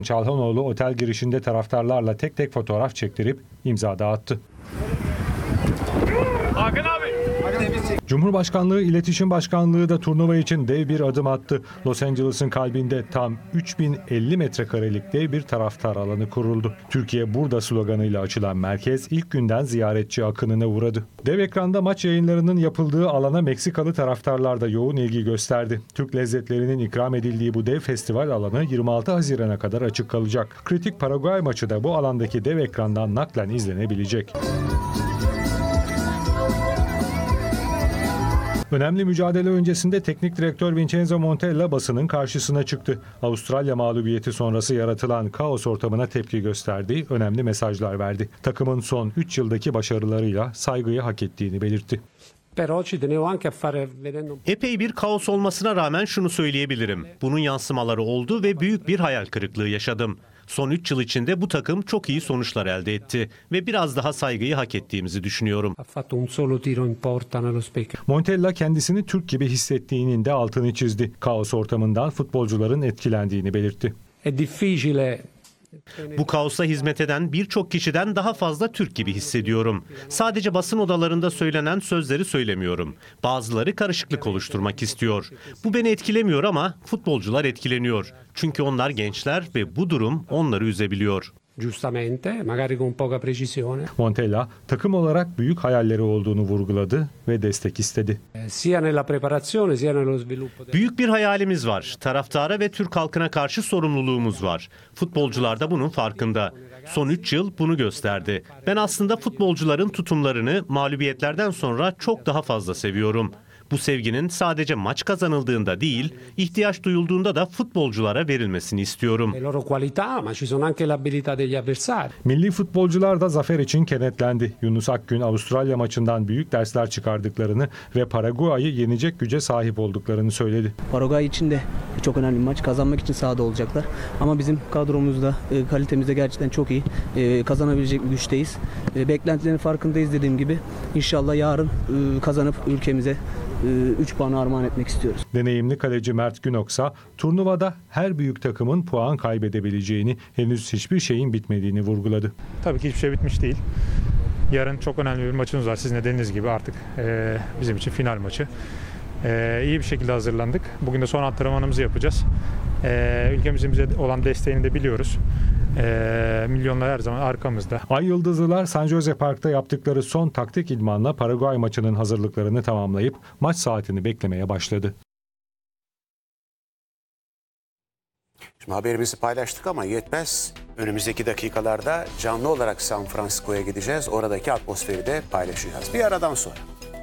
Çalhanoğlu otel girişinde taraftarlarla tek tek fotoğraf çektirip imza dağıttı. Cumhurbaşkanlığı İletişim Başkanlığı da turnuva için dev bir adım attı. Los Angeles'ın kalbinde tam 3050 metrekarelik dev bir taraftar alanı kuruldu. Türkiye burada sloganıyla açılan merkez ilk günden ziyaretçi akınına uğradı. Dev ekranda maç yayınlarının yapıldığı alana Meksikalı taraftarlar da yoğun ilgi gösterdi. Türk lezzetlerinin ikram edildiği bu dev festival alanı 26 Haziran'a kadar açık kalacak. Kritik Paraguay maçı da bu alandaki dev ekrandan naklen izlenebilecek. Önemli mücadele öncesinde teknik direktör Vincenzo Montella basının karşısına çıktı. Avustralya mağlubiyeti sonrası yaratılan kaos ortamına tepki gösterdi, önemli mesajlar verdi. Takımın son 3 yıldaki başarılarıyla saygıyı hak ettiğini belirtti. Epey bir kaos olmasına rağmen şunu söyleyebilirim. Bunun yansımaları oldu ve büyük bir hayal kırıklığı yaşadım. Son 3 yıl içinde bu takım çok iyi sonuçlar elde etti ve biraz daha saygıyı hak ettiğimizi düşünüyorum. Montella kendisini Türk gibi hissettiğinin de altını çizdi. Kaos ortamından futbolcuların etkilendiğini belirtti. Bu kaosa hizmet eden birçok kişiden daha fazla Türk gibi hissediyorum. Sadece basın odalarında söylenen sözleri söylemiyorum. Bazıları karışıklık oluşturmak istiyor. Bu beni etkilemiyor ama futbolcular etkileniyor. Çünkü onlar gençler ve bu durum onları üzebiliyor. Montella takım olarak büyük hayalleri olduğunu vurguladı ve destek istedi. Büyük bir hayalimiz var. Taraftara ve Türk halkına karşı sorumluluğumuz var. Futbolcular da bunun farkında. Son 3 yıl bunu gösterdi. Ben aslında futbolcuların tutumlarını mağlubiyetlerden sonra çok daha fazla seviyorum. Bu sevginin sadece maç kazanıldığında değil, ihtiyaç duyulduğunda da futbolculara verilmesini istiyorum. Milli futbolcular da zafer için kenetlendi. Yunus Akgün Avustralya maçından büyük dersler çıkardıklarını ve Paraguay'ı yenecek güce sahip olduklarını söyledi. Paraguay için de çok önemli bir maç. Kazanmak için sahada olacaklar. Ama bizim kadromuzda, kalitemizde gerçekten çok iyi. Kazanabilecek bir güçteyiz. Beklentilerin farkındayız dediğim gibi. İnşallah yarın kazanıp ülkemize 3 puanı armağan etmek istiyoruz. Deneyimli kaleci Mert Günoksa turnuvada her büyük takımın puan kaybedebileceğini, henüz hiçbir şeyin bitmediğini vurguladı. Tabii ki hiçbir şey bitmiş değil. Yarın çok önemli bir maçımız var. Sizin de dediğiniz gibi artık bizim için final maçı. İyi bir şekilde hazırlandık. Bugün de son antrenmanımızı yapacağız. Ülkemizin bize olan desteğini de biliyoruz. Milyonlar her zaman arkamızda. Ay Yıldızlılar San Jose Park'ta yaptıkları son taktik idmanla Paraguay maçının hazırlıklarını tamamlayıp maç saatini beklemeye başladı. Şimdi haberimizi paylaştık ama yetmez. Önümüzdeki dakikalarda canlı olarak San Francisco'ya gideceğiz. Oradaki atmosferi de paylaşacağız. Bir aradan sonra.